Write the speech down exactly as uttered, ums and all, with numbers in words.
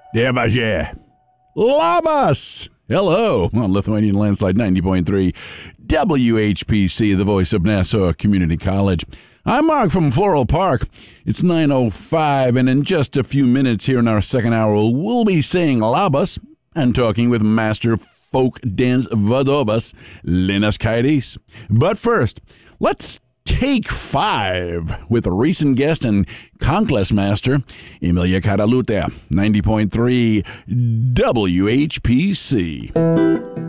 Dievaže. Labas! Hello on Lithuanian Landslide ninety point three W H P C, the voice of Nassau Community College. I'm Mark from Floral Park. It's nine oh five, and in just a few minutes here in our second hour, we'll be saying labas and talking with Master Folk Dance Vadovas, Linas Kairis. But first, let's take five with a recent guest and conquest master, Emilia Karalute, ninety point three W H P C.